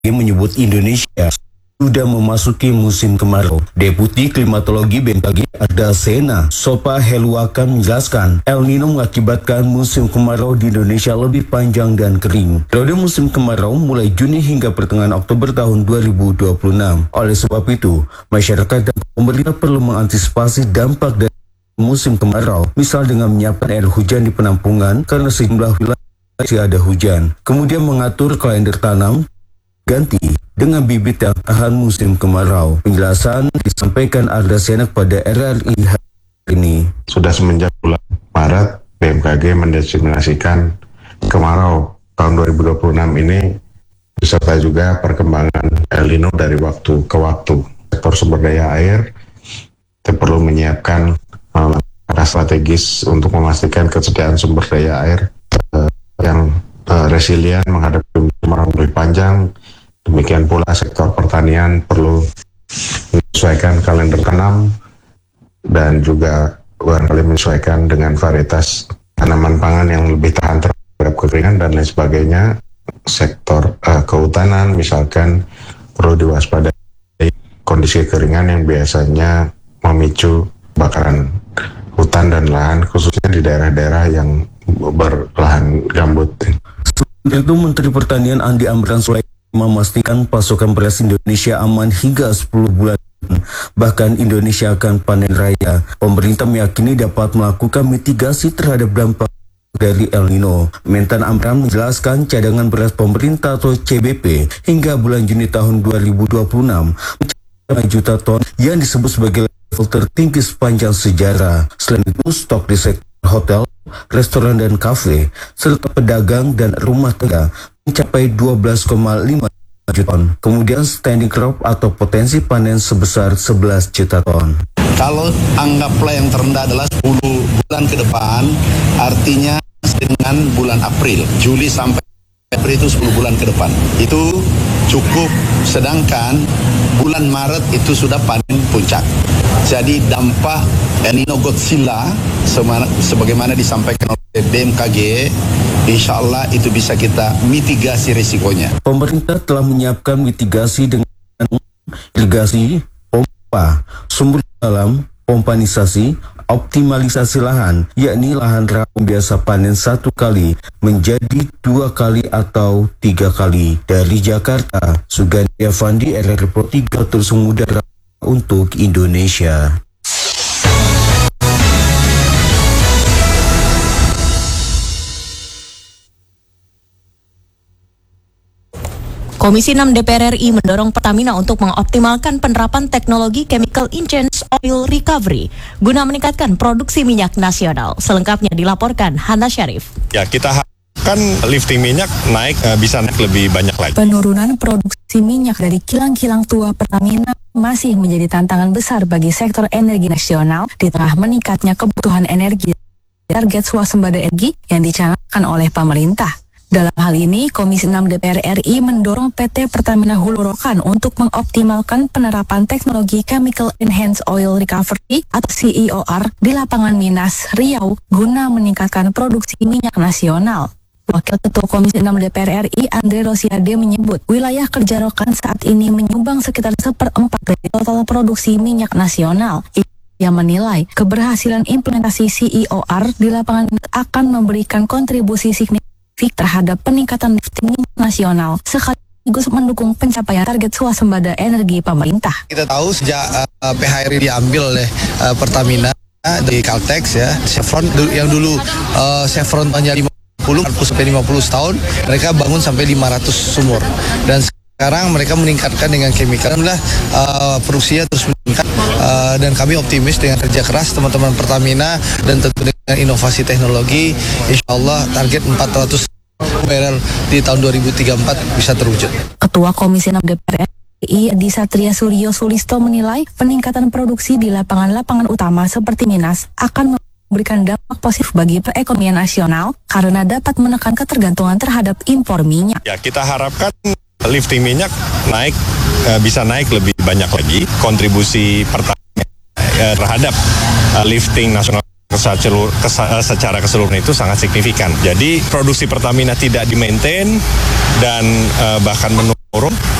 menyebut Indonesia sudah memasuki musim kemarau. Deputi Klimatologi BMKG Ardasena Sopa Heluakan menjelaskan, El Nino mengakibatkan musim kemarau di Indonesia lebih panjang dan kering. Periode musim kemarau mulai Juni hingga pertengahan Oktober tahun 2026. Oleh sebab itu, masyarakat dan pemerintah perlu mengantisipasi dampak dari musim kemarau, misal dengan menyiapkan air hujan di penampungan karena sejumlah wilayah masih ada hujan. Kemudian mengatur kalender tanam ganti dengan bibit yang tahan musim kemarau. Penjelasan disampaikan Ardasena kepada RRI hari ini. Sudah semenjak bulan Maret, BMKG mendesignasikan kemarau tahun 2026 ini beserta juga perkembangan El Nino dari waktu ke waktu. Sektor sumber daya air kita perlu menyiapkan langkah strategis untuk memastikan ketersediaan sumber daya air yang resilient menghadapi kemarau lebih panjang. Demikian pula sektor pertanian perlu menyesuaikan kalender tanam dan juga barangkali menyesuaikan dengan varietas tanaman pangan yang lebih tahan terhadap kekeringan dan lain sebagainya. Sektor kehutanan misalkan perlu diwaspadai kondisi kekeringan yang biasanya memicu kebakaran hutan dan lahan, khususnya di daerah-daerah yang berlahan gambut. Itu Menteri Pertanian Andi Amran Sulaiman memastikan pasokan beras Indonesia aman hingga 10 bulan. Bahkan Indonesia akan panen raya. Pemerintah meyakini dapat melakukan mitigasi terhadap dampak dari El Nino. Mentan Amran menjelaskan cadangan beras pemerintah atau CBP hingga bulan Juni tahun 2026 mencapai 1 juta ton yang disebut sebagai level tertinggi sepanjang sejarah. Selain itu, stok di sektor hotel, restoran dan kafe, serta pedagang dan rumah tangga mencapai 12,5 juta ton. Kemudian standing crop atau potensi panen sebesar 11 juta ton. Kalau anggaplah yang terendah adalah 10 bulan ke depan, artinya dengan bulan April, Juli sampai April itu 10 bulan ke depan. Itu cukup, sedangkan bulan Maret itu sudah panen puncak. Jadi dampak El Nino Godzilla sebagaimana disampaikan oleh BMKG, insya Allah itu bisa kita mitigasi risikonya. Pemerintah telah menyiapkan mitigasi dengan irigasi, pompa, sumber dalam, pompanisasi, optimalisasi lahan, yakni lahan rawa biasa panen 1 kali menjadi 2 kali atau 3 kali. Dari Jakarta, Sugandi Avandi, RRI Pro 3 terus mengudara untuk Indonesia. Komisi 6 DPR RI mendorong Pertamina untuk mengoptimalkan penerapan teknologi Chemical Enhanced Oil Recovery guna meningkatkan produksi minyak nasional. Selengkapnya dilaporkan Hana Syarif. Ya, kita harapkan lifting minyak bisa naik lebih banyak lagi. Penurunan produksi minyak dari kilang-kilang tua Pertamina masih menjadi tantangan besar bagi sektor energi nasional di tengah meningkatnya kebutuhan energi target swasembada energi yang dicanangkan oleh pemerintah. Dalam hal ini, Komisi 6 DPR RI mendorong PT Pertamina Hulu Rokan untuk mengoptimalkan penerapan teknologi Chemical Enhanced Oil Recovery atau CEOR di lapangan Minas, Riau guna meningkatkan produksi minyak nasional. Wakil Ketua Komisi 6 DPR RI Andre Rosiade menyebut wilayah kerja Rokan saat ini menyumbang sekitar 1/4 dari total produksi minyak nasional. Ia menilai keberhasilan implementasi CEOR di lapangan akan memberikan kontribusi signifikan terhadap peningkatan lifting minyak nasional sekaligus mendukung pencapaian target swasembada energi pemerintah. Kita tahu sejak PHRI diambil oleh Pertamina dari Caltex ya, Chevron yang dulu Chevron hanya 50 sampai 50 tahun, mereka bangun sampai 500 sumur dan sekarang mereka meningkatkan dengan chemical. Alhamdulillah produksinya terus meningkat dan kami optimis dengan kerja keras teman-teman Pertamina dan tentu dengan inovasi teknologi, insya Allah target 400 barrel di tahun 2034 bisa terwujud. Ketua Komisi 6 DPR RI Adi Satria Suryo Sulisto menilai peningkatan produksi di lapangan-lapangan utama seperti Minas akan memberikan dampak positif bagi perekonomian nasional karena dapat menekan ketergantungan terhadap impor minyak. Ya, kita harapkan lifting minyak bisa naik lebih banyak lagi. Kontribusi Pertamina terhadap lifting nasional secara keseluruhan itu sangat signifikan. Jadi produksi Pertamina tidak di-maintain dan bahkan menurun mendorong